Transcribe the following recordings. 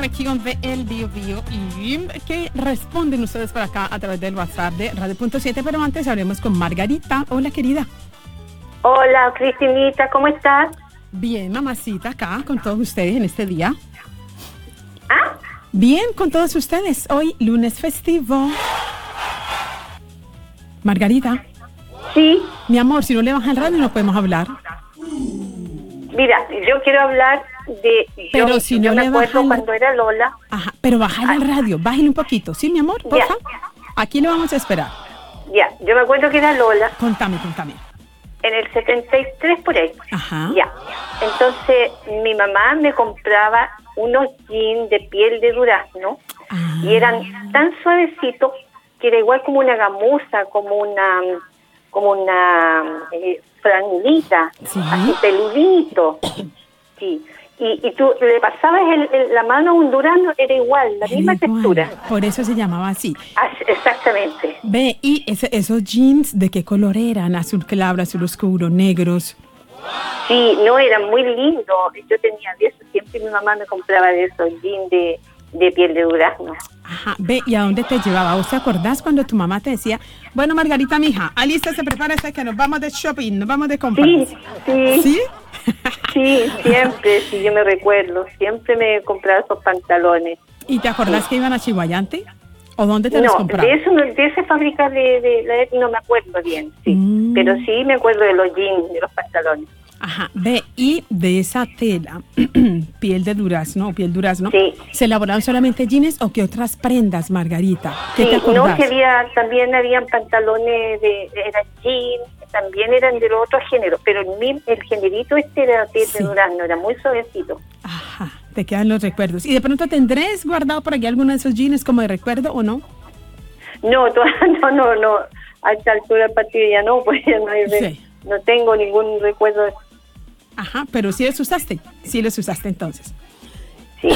región de El Biobío y que responden ustedes por acá a través del WhatsApp de Radio.7, pero antes hablemos con Margarita. Hola, querida. Hola, Cristinita, ¿cómo estás? Bien, mamacita, acá con todos ustedes en este día. ¿Ah? Bien, con todos ustedes. Hoy, lunes festivo. Margarita. Sí. Mi amor, si no le baja el radio no podemos hablar. Mira, yo quiero hablar de... Pero si no yo me le acuerdo baja cuando era Lola. Ajá, pero bájale el radio, bájale un poquito. ¿Sí, mi amor? Porfa. Ya. Aquí lo vamos a esperar. Ya, yo me acuerdo que era Lola Contame. en el 73 por ahí. Ajá. Ya. Entonces, mi mamá me compraba unos jeans de piel de durazno y eran tan suavecitos que era igual como una gamuza, como una franelita, Sí. así peludito. Sí. Y tú le pasabas la mano a un durazno, era igual, la misma textura. Por eso se llamaba así. Exactamente. Ve, y esos jeans, ¿de qué color eran? Azul claro, azul oscuro, negros. Sí, no, eran muy lindos. Yo tenía de eso, siempre mi mamá me compraba de esos jeans de piel de durazno. Ajá, ve, ¿y a dónde te llevaba? ¿Vos te acordás cuando tu mamá te decía, bueno, Margarita, mija, alístase, prepárese que nos vamos de shopping, nos vamos de compras? Sí. ¿Sí? Sí, siempre, sí, yo me recuerdo. Siempre me compraba esos pantalones. ¿Y te acordás que iban a Chihuayante? ¿O dónde te los compraba? De esa fábrica no me acuerdo bien, sí. Pero sí me acuerdo de los jeans, de los pantalones. Ajá, ve, y de esa tela, piel de durazno, Sí. ¿se elaboraban solamente jeans o qué otras prendas, Margarita? ¿Qué te Sí, acordás? no, que también habían pantalones eran jeans, también eran de los otros géneros, pero el generito era piel de durazno, era muy suavecito. Ajá, te quedan los recuerdos. ¿Y de pronto tendrés guardado por aquí alguno de esos jeans como de recuerdo o no? No, no, a esta altura del partido ya no, pues ya no tengo ningún recuerdo de eso. Ajá, pero sí los usaste entonces. Sí.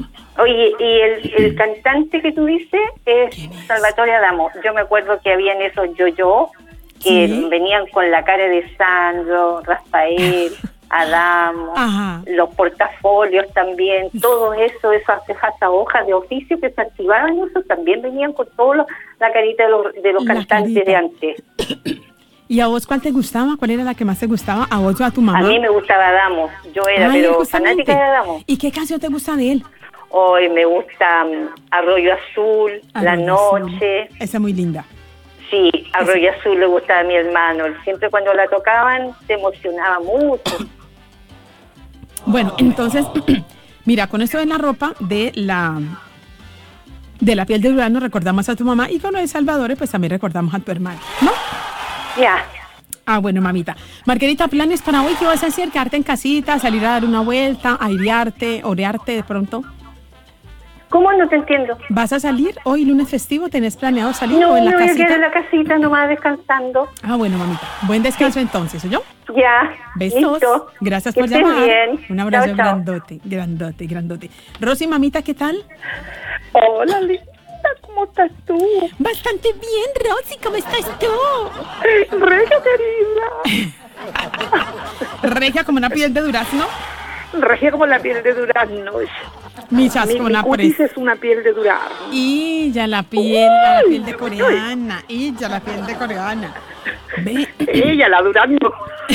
Oye, y el cantante que tú dices es Salvatore Adamo. Yo me acuerdo que habían esos yo-yo que venían con la cara de Sandro, Rafael, Adamo, Ajá. los portafolios también, todo eso, esas hojas de oficio que se activaban, eso también venían con toda la carita de los cantantes de antes. ¿Y a vos cuál te gustaba? ¿Cuál era la que más te gustaba? ¿A vos o a tu mamá? A mí me gustaba Adamo, yo era fanática de Adamo. ¿Y qué canción te gusta de él? Hoy me gusta Arroyo Azul, La Noche. Esa es muy linda. Sí, Arroyo Azul le gustaba a mi hermano. Siempre cuando la tocaban se emocionaba mucho. Bueno, entonces, mira, con esto de la ropa de la piel de durazno recordamos a tu mamá y con lo de Salvador pues también recordamos a tu hermano, ¿no? Ya. Ah, bueno, mamita. Margarita, ¿planes para hoy? ¿Qué vas a hacer? ¿Quedarte en casita? ¿Salir a dar una vuelta? ¿Airearte? ¿Orearte de pronto? ¿Cómo? No te entiendo. ¿Vas a salir hoy, lunes festivo? ¿Tenés planeado salir No, o en la me voy a casita? quedar en la casita nomás descansando. Ah, bueno, mamita. Buen descanso entonces, ¿oyó? Ya. Besos. Listo. Gracias Que por estés llamar. bien. Un abrazo Chao, chao. grandote. Rosy, mamita, ¿qué tal? Hola, linda, ¿cómo estás tú? Bastante bien, Rosy, ¿cómo estás tú? Regia, querida. Regia como una piel de durazno. Regia como la piel de durazno. Michas como Mi una cutis es una piel de durazno. Y ya la piel de coreana. Y ya la piel de coreana. Ve. Ella, la durazno.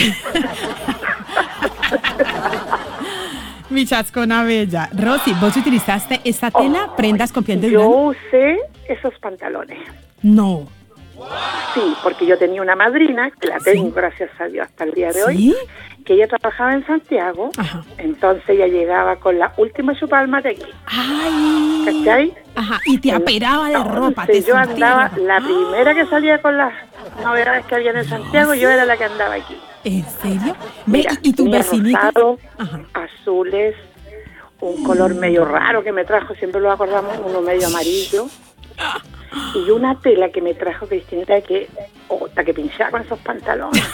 Mi chascona bella. Rosy, ¿vos utilizaste esta tela, prendas con piel de Yo durazno? usé esos pantalones. No. Sí, porque yo tenía una madrina, que la tengo, gracias a Dios, hasta el día de hoy, que ella trabajaba en Santiago. Ajá. Entonces ella llegaba con la última chupada de aquí. Ay. ¿Cachai? Ajá, y te aperaba de ropa. Te Yo andaba, surtía. la primera que salía con las novedades que había en Santiago, yo era la que andaba aquí. ¿En serio? Ve, Mira, ¿y tus tenía vecinitas? rosado, Ajá. azules, un color medio raro que me trajo, siempre lo acordamos, uno medio amarillo. Y una tela que me trajo Cristinita que pinchaba con esos pantalones.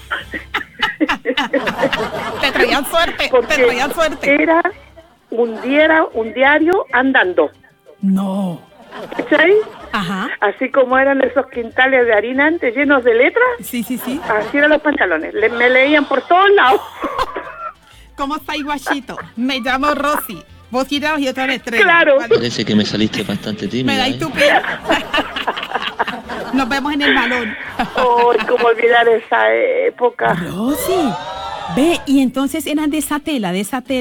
Te traían suerte, Porque te traían suerte. era un diario andando. No. ¿Cachai? Ajá. Así como eran esos quintales de harina antes llenos de letras, Sí. así eran los pantalones. Me leían por todos lados. ¿Cómo está, guachito? Me llamo Rosy. Vos girabas y otra vez tres. Claro. Vale. Parece que me saliste bastante tímida. Me da tu pena. Nos vemos en el balón. Oh, cómo olvidar esa época. Rosy, ve, y entonces eran de esa tela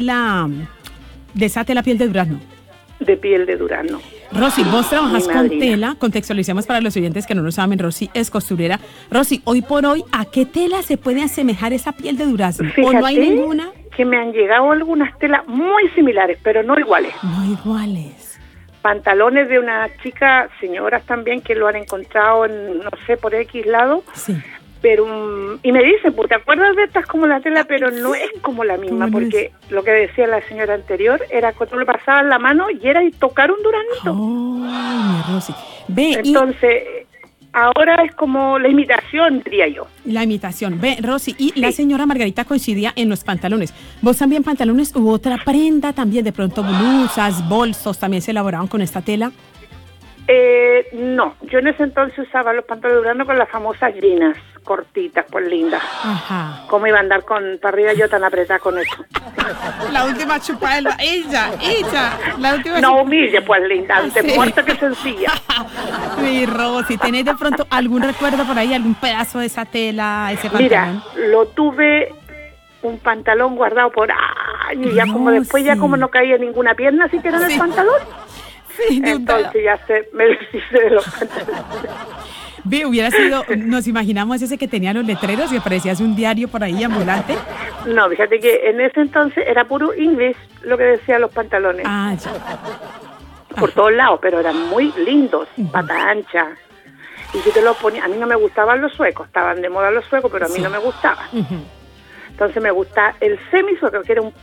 piel de durazno. De piel de durazno. Rosy, vos trabajas Mi con madrina. tela, contextualicemos para los oyentes que no lo saben, Rosy es costurera. Rosy, hoy por hoy, ¿a qué tela se puede asemejar esa piel de durazno? ¿O no hay Fíjate ninguna? que me han llegado algunas telas muy similares, pero no iguales. No iguales. Pantalones de una chica, señoras también, que lo han encontrado en, no sé, por X lado. Sí. Pero, y me dicen, pues, ¿te acuerdas de estas como la tela? Pero no es como la misma, ¿Cómo no porque lo que decía la señora anterior era que tú le pasabas la mano y era y tocar un duraznito. Ay, mi Rosy. Ve, Entonces, ahora es como la imitación, diría yo. y la imitación. Ve, Rosy, y la señora Margarita coincidía en los pantalones. ¿Vos también pantalones u otra prenda también? De pronto blusas, bolsos, ¿también se elaboraban con esta tela? No, yo en ese entonces usaba los pantalones de durazno con las famosas grinas, cortitas, pues lindas. Ajá. ¿Cómo iba a andar para arriba yo tan apretada con eso? La última chupada, ella, la última No humille, pues linda, antes Sí. muerta que sencilla. Mi Rosy, ¿tenés de pronto algún recuerdo por ahí, algún pedazo de esa tela, ese pantalón? Mira, lo tuve un pantalón guardado por años, ya como No, después ya sí. como no caía ninguna pierna siquiera en Sí. el pantalón. Sí, de un Entonces ya me deshice de los pantalones. Ve, hubiera sido, nos imaginamos ese que tenía los letreros y parecía un diario por ahí ambulante. No, fíjate que en ese entonces era puro inglés lo que decían los pantalones. Ah, ya. Por todos lados, pero eran muy lindos, pata ancha. Y si te los ponía, a mí no me gustaban los suecos, estaban de moda los suecos, pero a mí no me gustaban. Ujú. Entonces me gusta el semisueco, que era un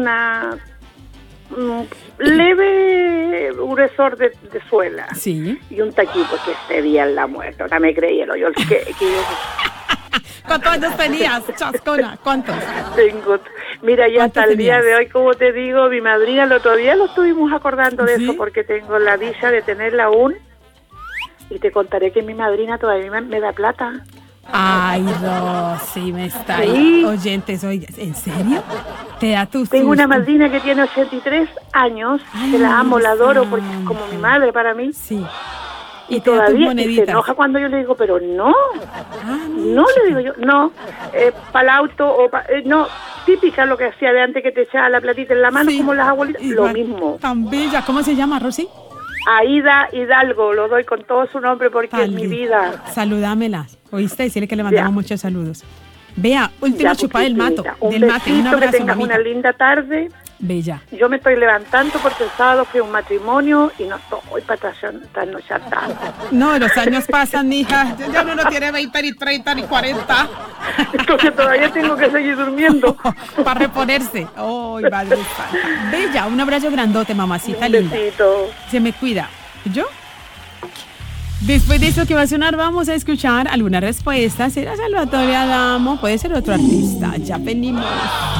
leve gruesor de suela. Sí. Y un taquito que se veía en la muerte. Ahora me creí el hoyo que yo ¿Cuántos años tenías, chascona? ¿Cuántos? tengo. Mira, ya ¿Cuántos hasta el día tenías? de hoy, como te digo, mi madrina el otro día lo estuvimos acordando de ¿Sí? eso, porque tengo la dicha de tenerla aún. Y te contaré que mi madrina todavía me da plata. Ay, Rosy, me está ahí. Sí. Oyentes, oye, ¿en serio? ¿Te da tu Tengo una susto? madrina que tiene 83 años, Ay, que la amo, la adoro, porque es santa. como mi madre para mí. Sí. Y te da tus todavía y se moneditas. enoja cuando yo le digo, pero no, Ah, no le digo yo, no, para el auto, o no, típica lo que hacía de antes que te echaba la platita en la mano, sí. como las abuelitas, lo Igual. mismo. Tan bella. ¿Cómo se llama, Rosy? Aida Hidalgo, lo doy con todo su nombre porque es mi Tan vida. Saludámelas. ¿Oíste? Decirle que le mandamos Ya. muchos saludos. Vea, última Ya, chupada del mato. chiquitita, un Del mate. Un besito, que abrazo, tengas mamita. una linda tarde. Bella. Yo me estoy levantando porque el sábado fui a un matrimonio y no estoy para trasnochar tanto. No, los años pasan, mija. Ya uno no tiene 20, ni 30, ni 40. Entonces todavía tengo que seguir durmiendo. Para reponerse. ¡Ay, madre santa! Bella, un abrazo grandote, mamacita Un linda. besito. Se me cuida. ¿Yo? Después de eso que va a sonar, vamos a escuchar algunas respuestas. ¿Será Salvatore Adamo? Puede ser otro artista. Ya venimos.